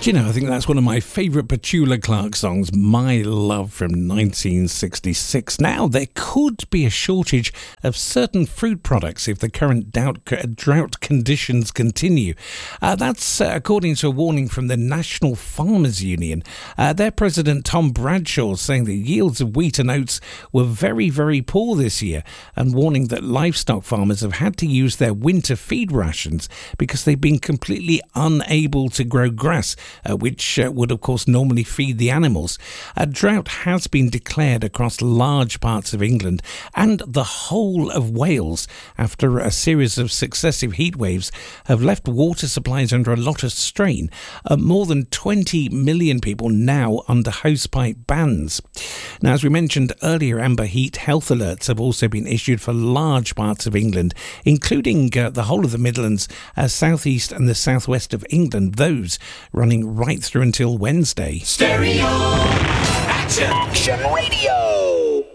Do you know, I think that's one of my favourite Petula Clark songs, My Love, from 1966. Now, there could be a shortage of certain fruit products if the current drought conditions continue. That's according to a warning from the National Farmers Union. Their president, Tom Bradshaw, saying the yields of wheat and oats were very, very poor this year, and warning that livestock farmers have had to use their winter feed rations because they've been completely unable to grow grass, which would of course normally feed the animals. A drought has been declared across large parts of England and the whole of Wales after a series of successive heat waves have left water supplies under a lot of strain. More than 20 million people now under hosepipe bans. Now, as we mentioned earlier, amber heat health alerts have also been issued for large parts of England, including the whole of the Midlands, southeast and the southwest of England, those running right through until Wednesday. Stereo Action Radio.